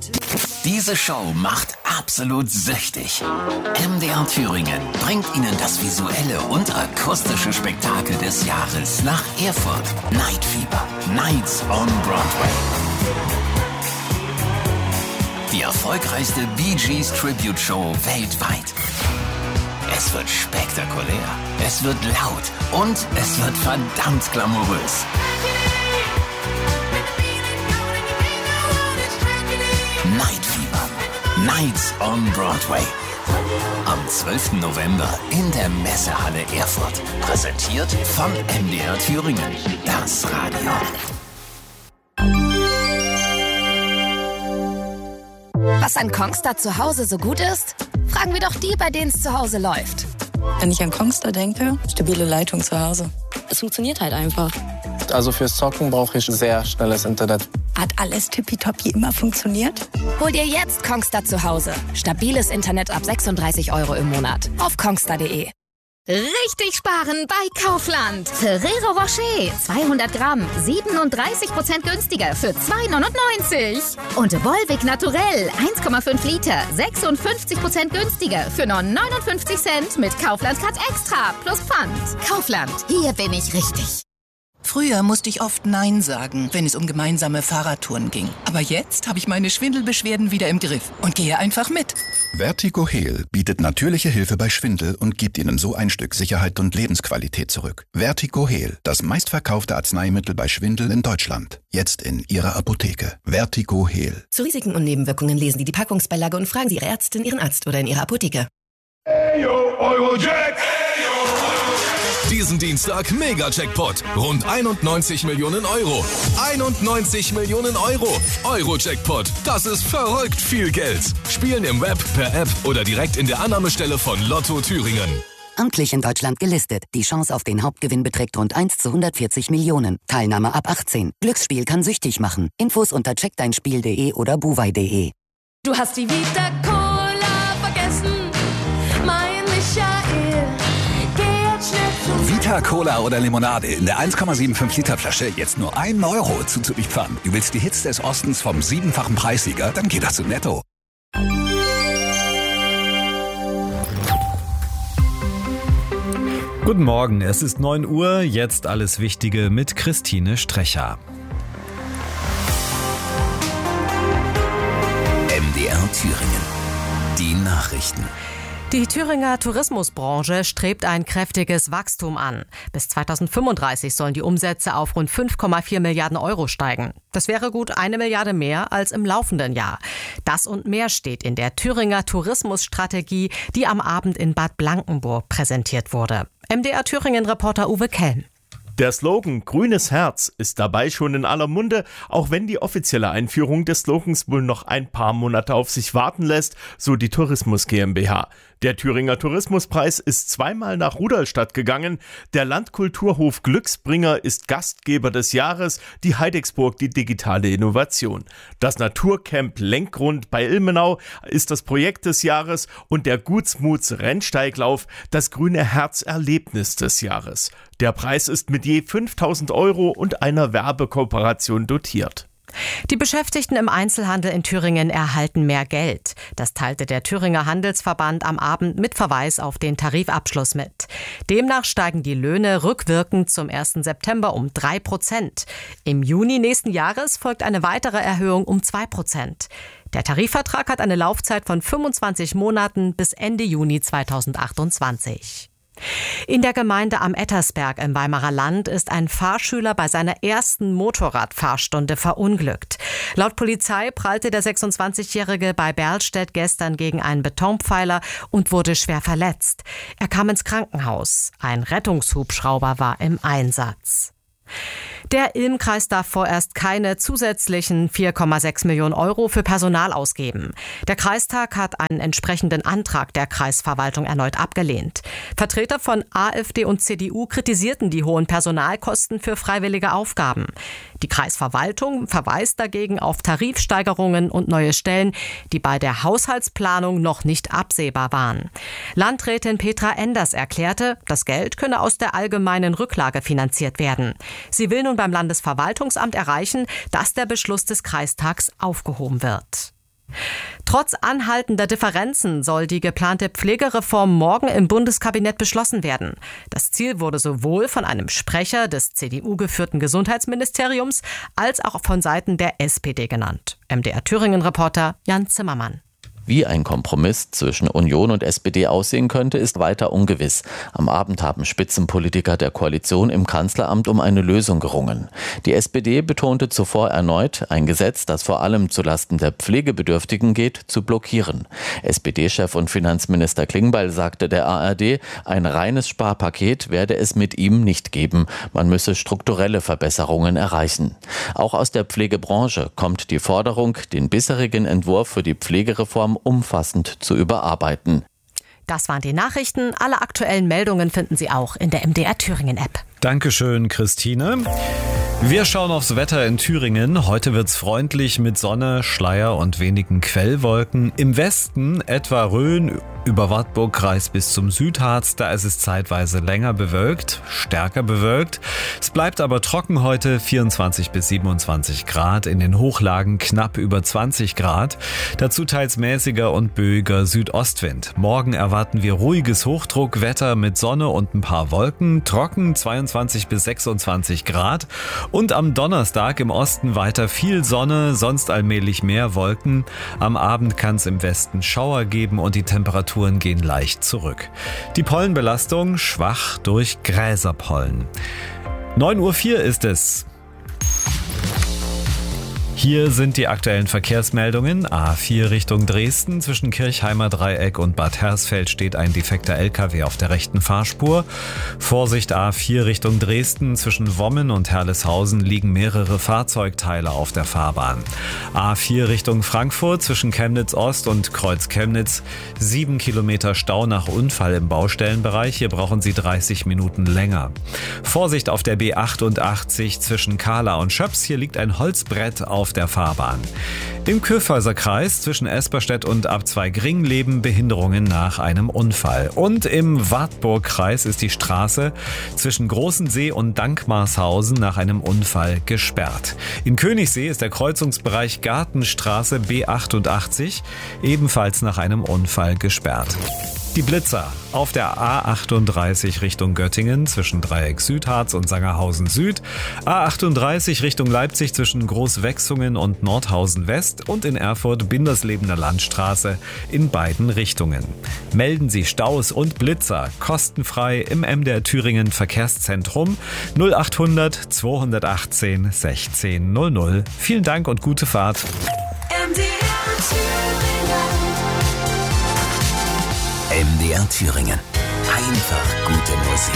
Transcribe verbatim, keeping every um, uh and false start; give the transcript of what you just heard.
Diese Show macht absolut süchtig. M D R Thüringen bringt Ihnen das visuelle und akustische Spektakel des Jahres nach Erfurt. Night Fever, Nights on Broadway. Die erfolgreichste Bee Gees Tribute Show weltweit. Es wird spektakulär, es wird laut und es wird verdammt glamourös. Night Fever, Nights on Broadway. Am zwölften November in der Messehalle Erfurt. Präsentiert von M D R Thüringen. Das Radio. Was an Kongstar zu Hause so gut ist? Fragen wir doch die, bei denen es zu Hause läuft. Wenn ich an Kongstar denke, stabile Leitung zu Hause. Es funktioniert halt einfach. Also fürs Zocken brauche ich sehr schnelles Internet. Hat alles tippitoppi immer funktioniert? Hol dir jetzt Kongstar zu Hause. Stabiles Internet ab sechsunddreißig Euro im Monat. Auf kongstar punkt de. Richtig sparen bei Kaufland. Ferrero Rocher, zweihundert Gramm, siebenunddreißig Prozent günstiger für zwei neunundneunzig. Und Volvic Naturell, eins Komma fünf Liter, sechsundfünfzig Prozent günstiger für nur neunundfünfzig Cent mit Kaufland Card Extra plus Pfand. Kaufland, hier bin ich richtig. Früher musste ich oft Nein sagen, wenn es um gemeinsame Fahrradtouren ging. Aber jetzt habe ich meine Schwindelbeschwerden wieder im Griff und gehe einfach mit. Vertigo Heal bietet natürliche Hilfe bei Schwindel und gibt Ihnen so ein Stück Sicherheit und Lebensqualität zurück. Vertigo Heal, das meistverkaufte Arzneimittel bei Schwindel in Deutschland. Jetzt in Ihrer Apotheke. Vertigo Heal. Zu Risiken und Nebenwirkungen lesen Sie die Packungsbeilage und fragen Sie Ihre Ärztin, Ihren Arzt oder in Ihrer Apotheke. Hey yo, Eurojack! Diesen Dienstag Mega-Jackpot. Rund einundneunzig Millionen Euro. einundneunzig Millionen Euro. Euro-Jackpot. Das ist verrückt viel Geld. Spielen im Web, per App oder direkt in der Annahmestelle von Lotto Thüringen. Amtlich in Deutschland gelistet. Die Chance auf den Hauptgewinn beträgt rund eins zu hundertvierzig Millionen. Teilnahme ab achtzehn. Glücksspiel kann süchtig machen. Infos unter check dein spiel punkt de oder buwei punkt de. Du hast die Vita Cola vergessen, mein Michael. Vita Cola oder Limonade in der eins Komma fünfundsiebzig Liter Flasche jetzt nur einen Euro zuzüglich Pfand. Du willst die Hits des Ostens vom siebenfachen Preissieger? Dann geht das zu Netto. Guten Morgen, es ist neun Uhr, jetzt alles Wichtige mit Christine Strecher. M D R Thüringen. Die Nachrichten. Die Thüringer Tourismusbranche strebt ein kräftiges Wachstum an. Bis zweitausendfünfunddreißig sollen die Umsätze auf rund fünf Komma vier Milliarden Euro steigen. Das wäre gut eine Milliarde mehr als im laufenden Jahr. Das und mehr steht in der Thüringer Tourismusstrategie, die am Abend in Bad Blankenburg präsentiert wurde. M D R Thüringen-Reporter Uwe Kelm. Der Slogan »Grünes Herz« ist dabei schon in aller Munde, auch wenn die offizielle Einführung des Slogans wohl noch ein paar Monate auf sich warten lässt, so die Tourismus GmbH. Der Thüringer Tourismuspreis ist zweimal nach Rudolstadt gegangen. Der Landkulturhof Glücksbringer ist Gastgeber des Jahres, die Heidecksburg die digitale Innovation. Das Naturcamp Lenkgrund bei Ilmenau ist das Projekt des Jahres und der Gutsmuts Rennsteiglauf das grüne Herzerlebnis des Jahres. Der Preis ist mit je fünftausend Euro und einer Werbekooperation dotiert. Die Beschäftigten im Einzelhandel in Thüringen erhalten mehr Geld. Das teilte der Thüringer Handelsverband am Abend mit Verweis auf den Tarifabschluss mit. Demnach steigen die Löhne rückwirkend zum ersten September um drei Prozent. Im Juni nächsten Jahres folgt eine weitere Erhöhung um zwei Prozent. Der Tarifvertrag hat eine Laufzeit von fünfundzwanzig Monaten bis Ende Juni zweitausendachtundzwanzig. In der Gemeinde am Ettersberg im Weimarer Land ist ein Fahrschüler bei seiner ersten Motorradfahrstunde verunglückt. Laut Polizei prallte der sechsundzwanzigjährige bei Berlstedt gestern gegen einen Betonpfeiler und wurde schwer verletzt. Er kam ins Krankenhaus. Ein Rettungshubschrauber war im Einsatz. Der Ilm-Kreis darf vorerst keine zusätzlichen vier Komma sechs Millionen Euro für Personal ausgeben. Der Kreistag hat einen entsprechenden Antrag der Kreisverwaltung erneut abgelehnt. Vertreter von AfD und C D U kritisierten die hohen Personalkosten für freiwillige Aufgaben. Die Kreisverwaltung verweist dagegen auf Tarifsteigerungen und neue Stellen, die bei der Haushaltsplanung noch nicht absehbar waren. Landrätin Petra Enders erklärte, das Geld könne aus der allgemeinen Rücklage finanziert werden. Sie will nun beim Landesverwaltungsamt erreichen, dass der Beschluss des Kreistags aufgehoben wird. Trotz anhaltender Differenzen soll die geplante Pflegereform morgen im Bundeskabinett beschlossen werden. Das Ziel wurde sowohl von einem Sprecher des C D U-geführten Gesundheitsministeriums als auch von Seiten der S P D genannt. M D R Thüringen-Reporter Jan Zimmermann. Wie ein Kompromiss zwischen Union und S P D aussehen könnte, ist weiter ungewiss. Am Abend haben Spitzenpolitiker der Koalition im Kanzleramt um eine Lösung gerungen. Die S P D betonte zuvor erneut, ein Gesetz, das vor allem zulasten der Pflegebedürftigen geht, zu blockieren. S P D-Chef und Finanzminister Klingbeil sagte der A R D, ein reines Sparpaket werde es mit ihm nicht geben. Man müsse strukturelle Verbesserungen erreichen. Auch aus der Pflegebranche kommt die Forderung, den bisherigen Entwurf für die Pflegereform umfassend zu überarbeiten. Das waren die Nachrichten. Alle aktuellen Meldungen finden Sie auch in der M D R Thüringen-App. Dankeschön, Christine. Wir schauen aufs Wetter in Thüringen. Heute wird's freundlich mit Sonne, Schleier und wenigen Quellwolken. Im Westen etwa Rhön über Wartburg-Kreis bis zum Südharz. Da ist es zeitweise länger bewölkt, stärker bewölkt. Es bleibt aber trocken heute, vierundzwanzig bis siebenundzwanzig Grad. In den Hochlagen knapp über zwanzig Grad. Dazu teils mäßiger und böiger Südostwind. Morgen erwarten wir ruhiges Hochdruckwetter mit Sonne und ein paar Wolken. Trocken zweiundzwanzig bis sechsundzwanzig Grad. Und am Donnerstag im Osten weiter viel Sonne, sonst allmählich mehr Wolken. Am Abend kann es im Westen Schauer geben und die Temperaturen gehen leicht zurück. Die Pollenbelastung schwach durch Gräserpollen. neun Uhr vier ist es. Hier sind die aktuellen Verkehrsmeldungen. A vier Richtung Dresden. Zwischen Kirchheimer Dreieck und Bad Hersfeld steht ein defekter L K W auf der rechten Fahrspur. Vorsicht A vier Richtung Dresden. Zwischen Wommen und Herleshausen liegen mehrere Fahrzeugteile auf der Fahrbahn. A vier Richtung Frankfurt. Zwischen Chemnitz Ost und Kreuz Chemnitz. Sieben Kilometer Stau nach Unfall im Baustellenbereich. Hier brauchen Sie dreißig Minuten länger. Vorsicht auf der B achtundachtzig zwischen Kahla und Schöps. Hier liegt ein Holzbrett auf der Fahrbahn. Im Kyffhäuser Kreis zwischen Esperstedt und Abzweig-Ring leben Behinderungen nach einem Unfall. Und im Wartburg-Kreis ist die Straße zwischen Großensee und Dankmarshausen nach einem Unfall gesperrt. In Königssee ist der Kreuzungsbereich Gartenstraße B achtundachtzig ebenfalls nach einem Unfall gesperrt. Die Blitzer auf der A achtunddreißig Richtung Göttingen zwischen Dreieck Südharz und Sangerhausen Süd, A achtunddreißig Richtung Leipzig zwischen Großwechsungen und Nordhausen West und in Erfurt Binderslebener Landstraße in beiden Richtungen. Melden Sie Staus und Blitzer kostenfrei im M D R Thüringen Verkehrszentrum null achthundert zweihundertachtzehn sechzehn null null. Vielen Dank und gute Fahrt. M D R Thüringen. M D R Thüringen. Einfach gute Musik.